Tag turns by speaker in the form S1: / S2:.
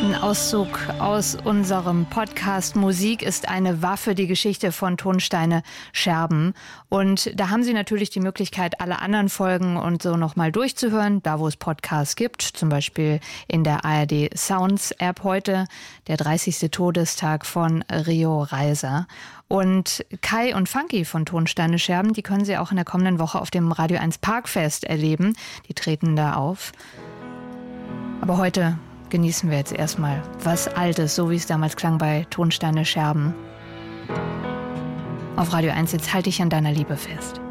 S1: Ein Auszug aus unserem Podcast Musik ist eine Waffe, die Geschichte von Tonsteine Scherben. Und da haben Sie natürlich die Möglichkeit, alle anderen Folgen und so nochmal durchzuhören, da wo es Podcasts gibt, zum Beispiel in der ARD Sounds App heute, der 30. Todestag von Rio Reiser. Und Kai und Funky von Tonsteine Scherben, die können Sie auch in der kommenden Woche auf dem Radio 1 Parkfest erleben. Die treten da auf. Aber heute genießen wir jetzt erstmal was Altes, so wie es damals klang bei Tonsteine Scherben. Auf Radio 1, jetzt halte ich an deiner Liebe fest.